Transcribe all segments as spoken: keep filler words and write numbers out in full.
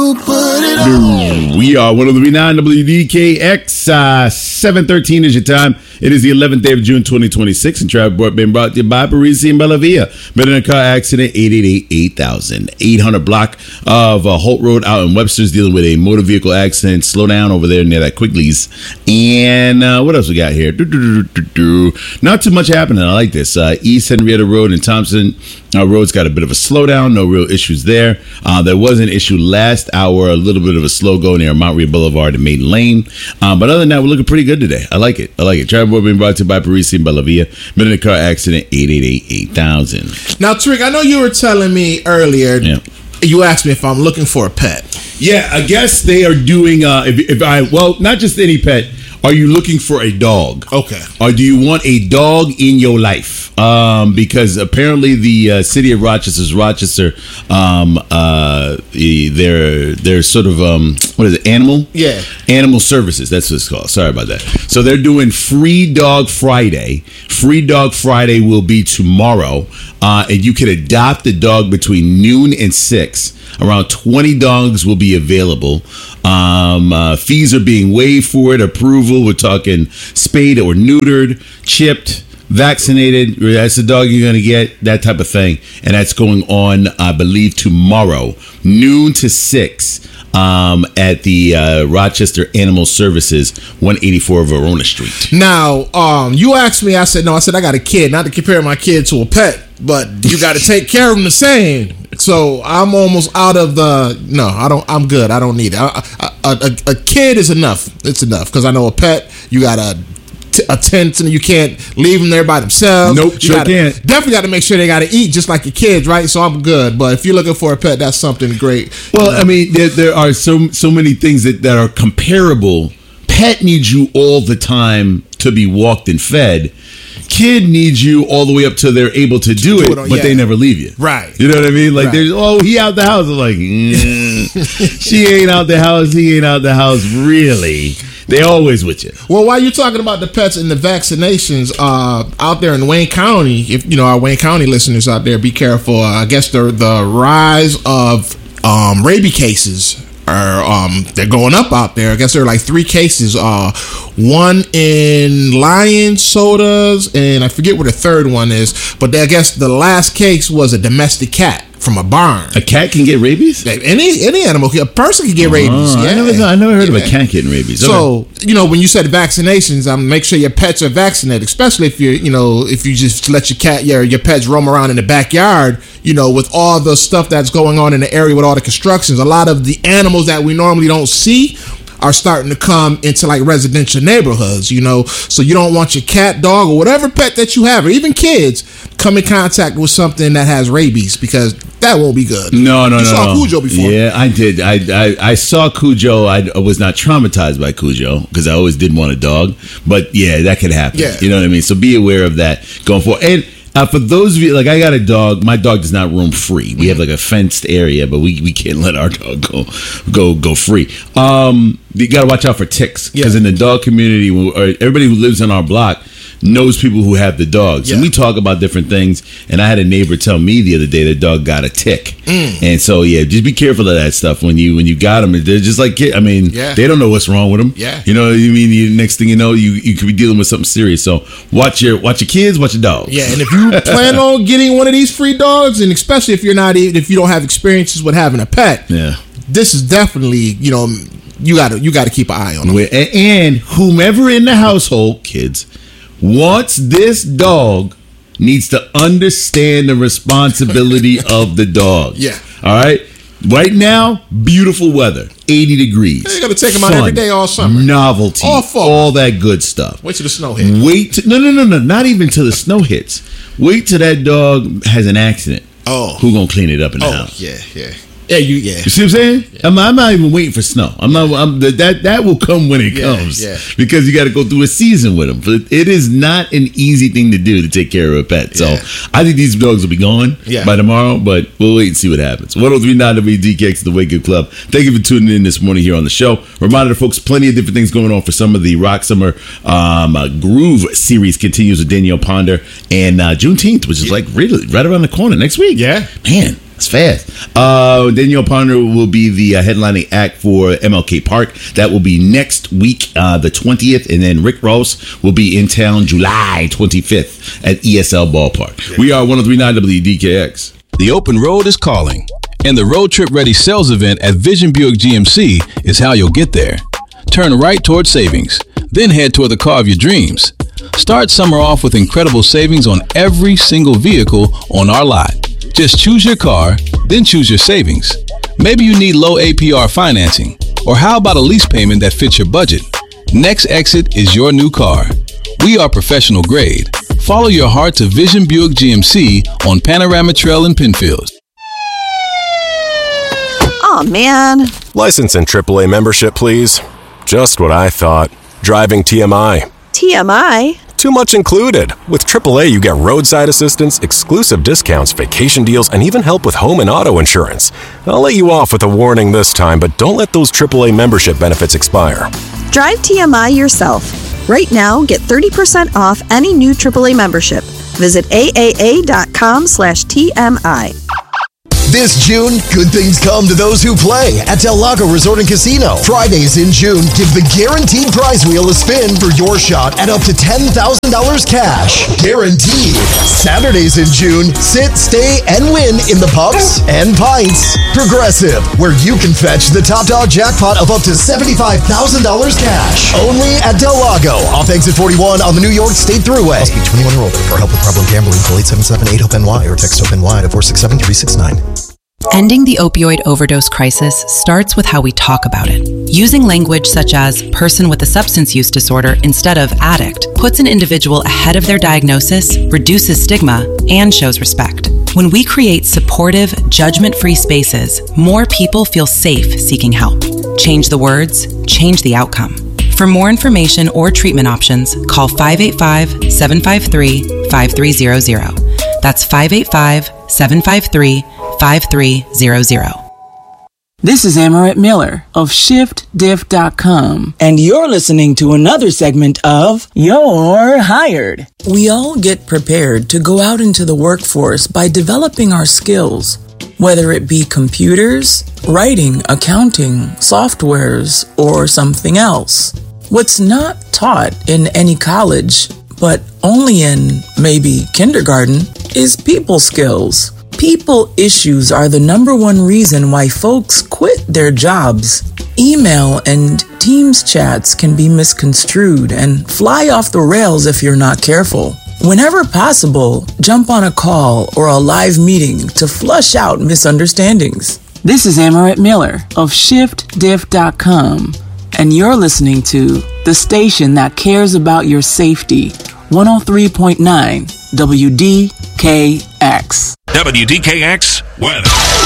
We are one oh three point nine W D K X. Uh, seven thirteen is your time. It is the eleventh day of June, twenty twenty-six, and Travel Report being brought to you by Parisi and Bellavia. Been in a car accident, eight eight eight, eight thousand. eight hundred block of uh, Holt Road out in Webster's, dealing with a motor vehicle accident. Slow down over there near that Quigley's. And uh, what else we got here? Do, do, do, do, do. Not too much happening. I like this. Uh, East Henrietta Road and Thompson uh, Road's got a bit of a slowdown. No real issues there. Uh, there was an issue last hour, a little bit of a slow go near Mount Rhea Boulevard and Maiden Lane. Um, but other than that, we're looking pretty good today. I like it. I like it. Travel Report being brought to you by Parisi and Bellavia. Been in a car accident, eight eight eight, eight thousand. Now, Tariq, I know you were telling me earlier, yeah. You asked me if I'm looking for a pet. Yeah, I guess they are doing, uh, if, if I, well, not just any pet. Are you looking for a dog? Okay. Or do you want a dog in your life? Um, because apparently the uh, city of Rochester's Rochester, um, uh, they're they're sort of um, what is it? Animal? Yeah. Animal services. That's what it's called. Sorry about that. So they're doing Free Dog Friday. Free Dog Friday will be tomorrow, uh, and you can adopt a dog between noon and six. Around twenty dogs will be available. Um, uh, fees are being waived for it. Approval, we're talking spayed or neutered, chipped, vaccinated. That's the dog you're going to get, that type of thing. And that's going on, I believe, tomorrow, noon to six, um, at the uh, Rochester Animal Services, one eighty-four Verona Street. Now, um, you asked me, I said, no, I said, I got a kid, not to compare my kid to a pet, but you got to take care of them the same. So I'm almost out of the, no, I don't, I'm good. I don't need it. I, I, a, a kid is enough. It's enough. Because I know a pet, you got to t- attend and you can't leave them there by themselves. Nope, you sure gotta, can't. Definitely got to make sure they got to eat just like your kids, right? So I'm good. But if you're looking for a pet, that's something great. Well, I mean, there, there are so so many things that, that are comparable. Pet needs you all the time to be walked and fed. Kid needs you all the way up till they're able to do, do it, it on, but yeah. they never leave you. Right. You know what I mean? Like, right. there's, oh, he out the house. I'm like, mm, she ain't out the house. He ain't out the house. Really? They always with you. Well, while you're talking about the pets and the vaccinations, uh, out there in Wayne County, if you know our Wayne County listeners out there, be careful. Uh, I guess the the rise of um, rabies cases. Are, um, they're going up out there. I guess there are like three cases. Uh, one in Lion Sodas, and I forget what the third one is. But I guess the last case was a domestic cat from a barn. A cat can get rabies? Any any animal, a person can get oh, rabies. Yeah. I never, I never heard yeah. of a cat getting rabies. So okay. you know, when you said vaccinations, um, make sure your pets are vaccinated, especially if you you know if you just let your cat your your pets roam around in the backyard. You know, with all the stuff that's going on in the area with all the constructions, a lot of the animals that we normally don't see are starting to come into like residential neighborhoods, you know, so you don't want your cat, dog, or whatever pet that you have, or even kids, come in contact with something that has rabies, because that won't be good. No, no, you no. You saw no. Cujo before. Yeah, I did. I I, I saw Cujo. I, I was not traumatized by Cujo because I always did want a dog. But yeah, that could happen. Yeah. You know what I mean? So be aware of that going forward. And Uh, for those of you, like I got a dog, my dog does not roam free. We have like a fenced area, but we, we can't let our dog go go go free. Um, you got to watch out for ticks, because yeah. in the dog community, or everybody who lives on our block knows people who have the dogs. Yeah. And we talk about different things. And I had a neighbor tell me the other day the dog got a tick. Mm. And so, yeah, just be careful of that stuff when you when you got them. They're just like, I mean, yeah. they don't know what's wrong with them. Yeah. You know what I mean? You, next thing you know, you, you could be dealing with something serious. So watch your watch your kids, watch your dogs. Yeah, and if you plan on getting one of these free dogs, and especially if you're not if you don't have experiences with having a pet, yeah, this is definitely, you know, you got to you got to keep an eye on them. And whomever in the household, kids, wants this dog needs to understand the responsibility of the dog. Yeah. All right? Right now, beautiful weather, eighty degrees. You're going to take them out every day all summer. Novelty. All fall. All that good stuff. Wait till the snow hits. Wait. To, no, no, no, no. Not even till the snow hits. Wait till that dog has an accident. Oh. Who going to clean it up in the oh, house? yeah, yeah. Yeah, you yeah. You see what I'm saying? Yeah. I'm, I'm not even waiting for snow. I'm not. I'm, that that will come when it yeah, comes. Yeah. Because you got to go through a season with them. But it is not an easy thing to do to take care of a pet. So yeah. I think these dogs will be gone yeah. by tomorrow. But we'll wait and see what happens. one oh three point nine W D K X, the Wake Up Club. Thank you for tuning in this morning here on the show. Reminder, folks, plenty of different things going on for some of the Rock Summer um, uh, Groove series continues with Danielle Ponder and uh, Juneteenth, which is yeah. like really right around the corner next week. Yeah, man. That's fast. Uh, then your partner will be the uh, headlining act for M L K Park. That will be next week, uh, the twentieth. And then Rick Ross will be in town July twenty-fifth at E S L Ballpark. We are one oh three point nine W D K X. The open road is calling, and the Road Trip Ready sales event at Vision Buick G M C is how you'll get there. Turn right toward savings, then head toward the car of your dreams. Start summer off with incredible savings on every single vehicle on our lot. Just choose your car, then choose your savings. Maybe you need low A P R financing, or how about a lease payment that fits your budget? Next exit is your new car. We are professional grade. Follow your heart to Vision Buick G M C on Panorama Trail in Penfield. Aw, man. License and triple A membership, please. Just what I thought. Driving T M I. T M I? Too much included. With triple A, you get roadside assistance, exclusive discounts, vacation deals, and even help with home and auto insurance. I'll let you off with a warning this time, but don't let those triple A membership benefits expire. Drive T M I yourself. Right now, get thirty percent off any new triple A membership. Visit A-A-A.com slash T-M-I. This June, good things come to those who play at Del Lago Resort and Casino. Fridays in June, give the Guaranteed Prize Wheel a spin for your shot at up to ten thousand dollars cash. Guaranteed. Saturdays in June, sit, stay, and win in the pubs and pints. Progressive, where you can fetch the top dog jackpot of up to seventy-five thousand dollars cash. Only at Del Lago, off exit forty-one on the New York State Thruway. Must be twenty-one or older. For help with problem gambling, call eight seven seven, eight, HOPE-N Y or text HOPE-N-Y to four six seven, three six nine. Ending the opioid overdose crisis starts with how we talk about it. Using language such as person with a substance use disorder instead of addict puts an individual ahead of their diagnosis, reduces stigma, and shows respect. When we create supportive, judgment-free spaces, more people feel safe seeking help. Change the words, change the outcome. For more information or treatment options, call five eight five, seven five three, five three zero zero. That's five eight five, seven five three, five three zero zero. This is Amaret Miller of shift diff dot com, and you're listening to another segment of You're Hired. We all get prepared to go out into the workforce by developing our skills, whether it be computers, writing, accounting, softwares, or something else. What's not taught in any college, but only in maybe kindergarten, is people skills. People issues are the number one reason why folks quit their jobs. Email and Teams chats can be misconstrued and fly off the rails if you're not careful. Whenever possible, jump on a call or a live meeting to flush out misunderstandings. This is Amaret Miller of shift diff dot com, and you're listening to the station that cares about your safety, one oh three point nine W D K X. W D K X weather.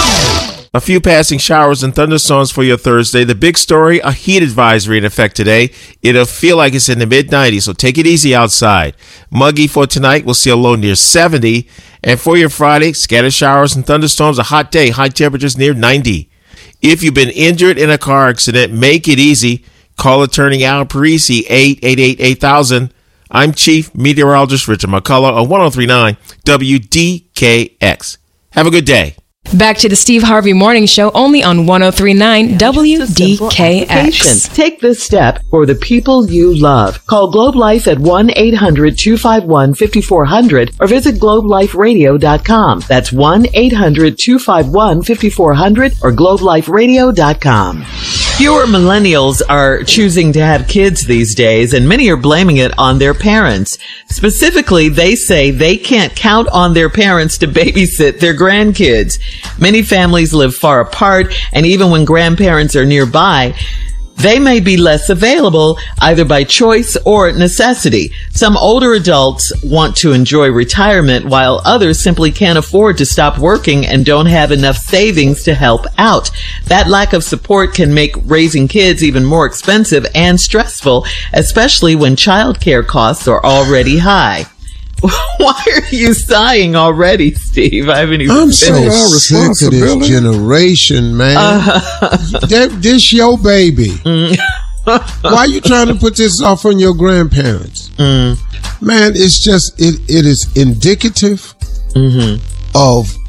A few passing showers and thunderstorms for your Thursday. The big story, a heat advisory in effect today. It'll feel like it's in the mid nineties, so take it easy outside. Muggy for tonight. We'll see a low near seventy. And for your Friday, scattered showers and thunderstorms. A hot day, high temperatures near ninety. If you've been injured in a car accident, make it easy. Call attorney Al Parisi, eight eight eight, eight thousand. I'm Chief Meteorologist Richard McCullough on one oh three point nine W D K X. Have a good day. Back to the Steve Harvey Morning Show, only on one oh three point nine W D K X. Take this step for the people you love. Call Globe Life at one eight hundred, two five one, five four zero zero or visit globe life radio dot com. That's one eight hundred, two five one, five four zero zero or globe life radio dot com. Fewer millennials are choosing to have kids these days, and many are blaming it on their parents. Specifically, they say they can't count on their parents to babysit their grandkids. Many families live far apart, and even when grandparents are nearby, they may be less available either by choice or necessity. Some older adults want to enjoy retirement while others simply can't afford to stop working and don't have enough savings to help out. That lack of support can make raising kids even more expensive and stressful, especially when childcare costs are already high. Why are you sighing already, Steve? I haven't even I'm finished. so sick of this generation, man. Uh, that, this your baby. Mm. Why are you trying to put this off on your grandparents? Mm. Man, it's just, it, it is indicative mm-hmm. of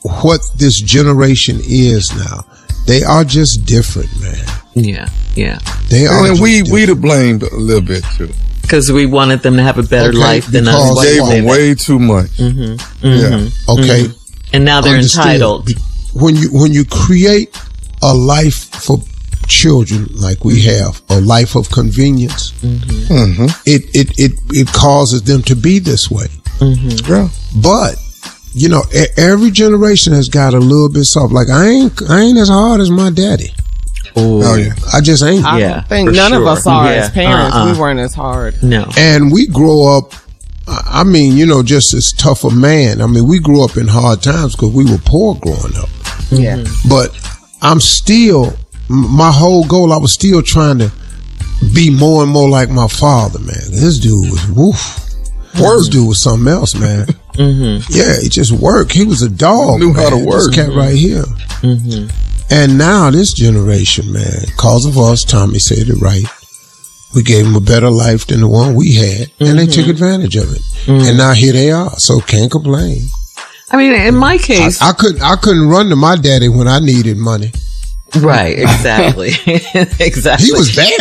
what this generation is now. They are just different, man. Yeah, yeah. They are. And we we to blame a little bit too, because we wanted them to have a better okay, life than us. We gave them way too much. Mm-hmm. Yeah. Mm-hmm. Okay. Mm-hmm. And now they're Understood. entitled. When you when you create a life for children like we have, a life of convenience, mm-hmm. Mm-hmm. it it it it causes them to be this way. Mm-hmm. Yeah. But you know, every generation has got a little bit soft. Like I ain't I ain't as hard as my daddy. Ooh. Oh yeah, I just ain't. I yeah, think none sure. of us are yeah. as parents. Uh-uh. We weren't as hard. No. And we grow up. I mean, you know, just as tough a man. I mean, we grew up in hard times because we were poor growing up. Yeah. But I'm still, my whole goal, I was still trying to be more and more like my father, man. This dude was woof. This dude was something else, man. Mm-hmm. Yeah, he just worked. He was a dog. He knew man. how to work. This cat right here. Mm-hmm. And now this generation, man, cause of us, Tommy said it right. We gave them a better life than the one we had, and mm-hmm. they took advantage of it. Mm-hmm. And now here they are. So can't complain. I mean, in my case, I, I couldn't. I couldn't run to my daddy when I needed money. Right. Exactly. Exactly. He was there.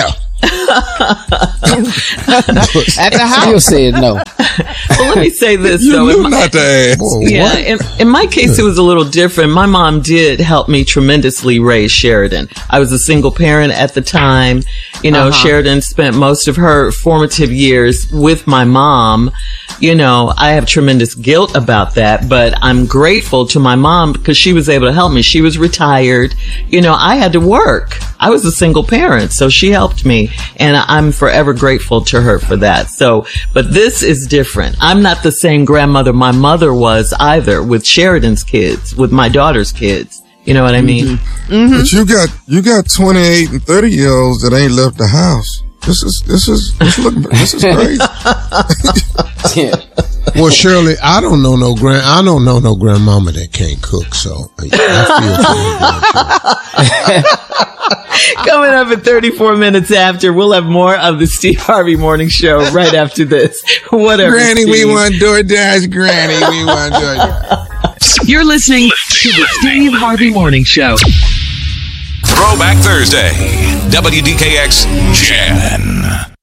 At the house. Still said no. Well, let me say this you though. knew my, not to ask. Yeah, in, in my case, it was a little different. My mom did help me tremendously raise Sheridan. I was a single parent at the time. You know, uh-huh. Sheridan spent most of her formative years with my mom. You know, I have tremendous guilt about that, but I'm grateful to my mom because she was able to help me. She was retired. You know, I had to work. I was a single parent, so she helped me, and I'm forever grateful to her for that. So, but this is different. I'm not the same grandmother my mother was either with Sheridan's kids, with my daughter's kids. You know what I mean? Mm-hmm. Mm-hmm. But you got you got twenty-eight and thirty year olds that ain't left the house. This is this is this look this is crazy. Yeah. Well, Shirley, I don't know no grand. I don't know no grandmama that can't cook. So I feel. Coming up at thirty-four minutes after, we'll have more of the Steve Harvey Morning Show right after this. Whatever. Granny, Steve. we want DoorDash. Granny, we want DoorDash. You're listening to the Steve Harvey Morning Show. Throwback Thursday. W D K X Jan.